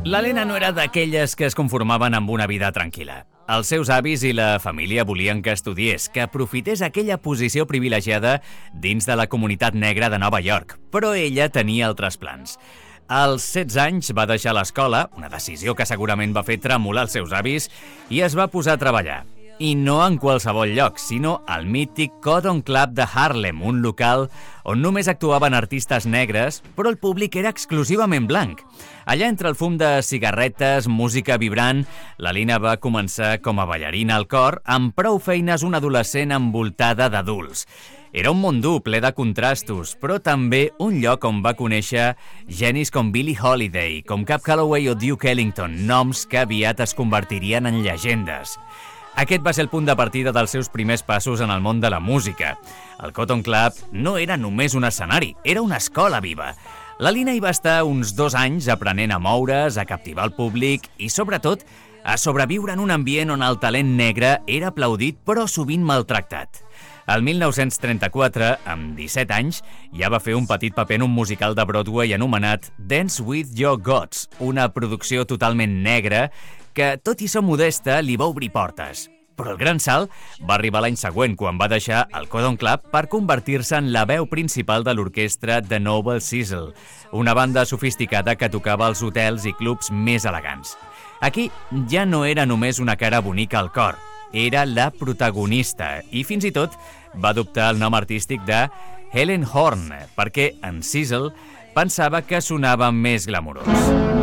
L'Helena no era d'aquelles que es conformaven amb una vida tranquil·la. Els seus avis i la família volien que estudiés, que aprofités aquella posició privilegiada dins de la comunitat negra de Nova York, però ella tenia altres plans. Als 16 anys va deixar l'escola, una decisió que segurament va fer tremolar els seus avis, i es va posar a treballar. I no en qualsevol lloc, sinó al mític Cotton Club de Harlem, un local on només actuaven artistes negres, però el públic era exclusivament blanc. Allà, entre el fum de cigarretes, música vibrant, la Lina va començar com a ballarina al cor, amb prou feines una adolescent envoltada d'adults. Era un món dur, ple de contrastos, però també un lloc on va conèixer genis com Billie Holiday, com Cab Calloway o Duke Ellington, noms que aviat es convertirien en llegendes. Aquest va ser el punt de partida dels seus primers passos en el món de la música. El Cotton Club no era només un escenari, era una escola viva. La Lina hi va estar uns 2 anys aprenent a moure's, a captivar el públic i, sobretot, a sobreviure en un ambient on el talent negre era aplaudit però sovint maltractat. El 1934, amb 17 anys, ja va fer un petit paper en un musical de Broadway anomenat Dance with Your Gods, una producció totalment negra que, tot i ser modesta, li va obrir portes. Però el gran salt va arribar l'any següent, quan va deixar el Cotton Club per convertir-se en la veu principal de l'orquestra The Noble Sizzle, una banda sofisticada que tocava als hotels i clubs més elegants. Aquí ja no era només una cara bonica al cor, era la protagonista i fins i tot va adoptar el nom artístic de Helen Horn perquè en Sizzle pensava que sonava més glamurós.